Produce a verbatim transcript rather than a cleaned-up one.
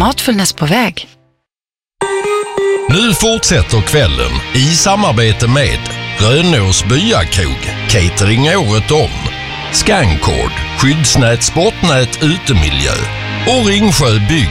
Matfullness på väg. Nu fortsätter kvällen i samarbete med Rönås Byakrog, catering året om, Scancord, skyddsnät, sportnät, utemiljö och Ringsjö Bygg